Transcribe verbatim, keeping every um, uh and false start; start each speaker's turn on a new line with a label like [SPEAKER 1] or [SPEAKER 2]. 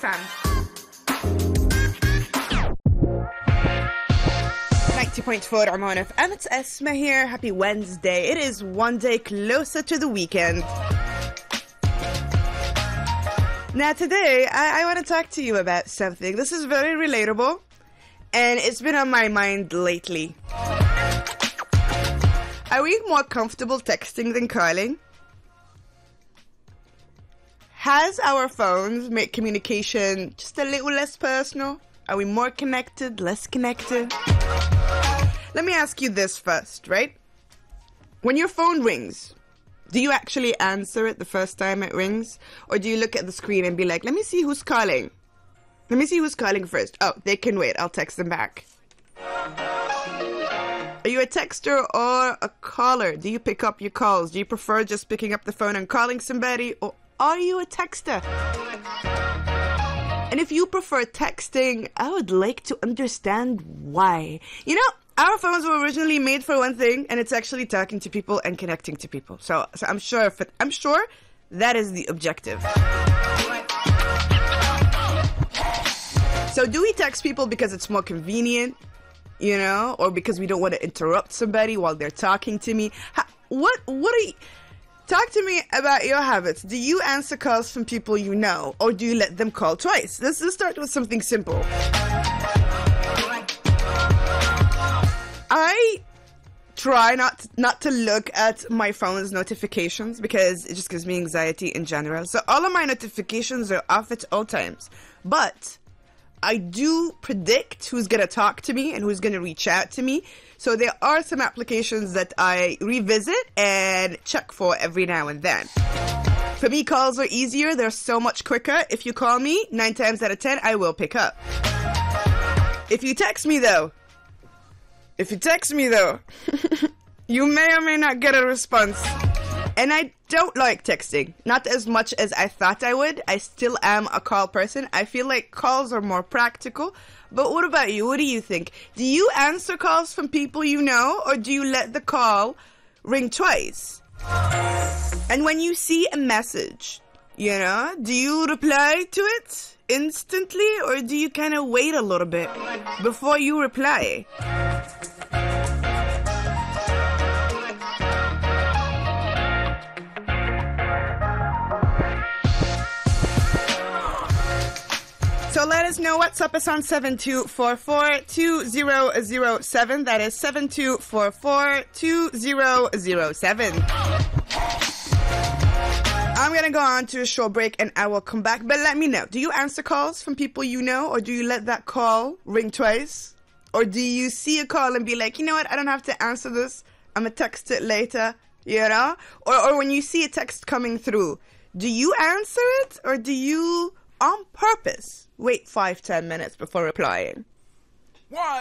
[SPEAKER 1] F M. ninety point four Oman F M. It's Esma here. Happy Wednesday. It is one day closer to the weekend. Now today, I, I want to talk to you about something. This is very relatable, and it's been on my mind lately. Are we more comfortable texting than calling? Has our phones made communication just a little less personal? Are we more connected, less connected? Let me ask you this first, right? When your phone rings, do you actually answer it the first time it rings? Or do you look at the screen and be like, let me see who's calling. Let me see who's calling first. Oh, they can wait. I'll text them back. Are you a texter or a caller? Do you pick up your calls? Do you prefer just picking up the phone and calling somebody? Or are you a texter? And if you prefer texting, I would like to understand why. You know, our phones were originally made for one thing, and it's actually talking to people and connecting to people. So, so I'm sure, if it, I'm sure that is the objective. So, do we text people because it's more convenient, you know, or because we don't want to interrupt somebody while they're talking to me? How, what? What are you? Talk to me about your habits. Do you answer calls from people you know, or do you let them call twice? Let's just start with something simple. I try not to, not to look at my phone's notifications because it just gives me anxiety in general. So all of my notifications are off at all times. But I do predict who's going to talk to me and who's going to reach out to me. So there are some applications that I revisit and check for every now and then. For me, calls are easier. They're so much quicker. If you call me, nine times out of ten, I will pick up. If you text me, though, If you text me, though, you may or may not get a response. And I don't like texting. Not as much as I thought I would. I still am a call person. I feel like calls are more practical. But what about you? What do you think? Do you answer calls from people you know, or do you let the call ring twice? And when you see a message, you know, do you reply to it instantly, or do you kind of wait a little bit before you reply? So let us know what's up. It's on seven two four four, two zero zero seven. That is seven two four four, two zero zero seven. I'm going to go on to a short break and I will come back. But let me know. Do you answer calls from people you know, or do you let that call ring twice? Or do you see a call and be like, you know what, I don't have to answer this. I'm going to text it later, you know? Or, or when you see a text coming through, do you answer it, or do you, on purpose, wait five, ten minutes before replying? One.